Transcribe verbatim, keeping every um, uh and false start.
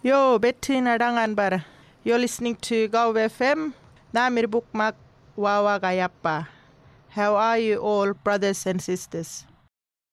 Yo, Betty Nadangan bara. You're listening to Go F M. Namir Bukmak Wawa Gayappa. How are you all, brothers and sisters?